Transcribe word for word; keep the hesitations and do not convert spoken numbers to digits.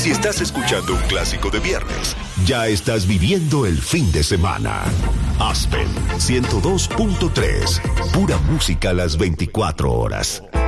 Si estás escuchando un clásico de viernes, ya estás viviendo el fin de semana. Aspen ciento dos punto tres, pura música a las veinticuatro horas.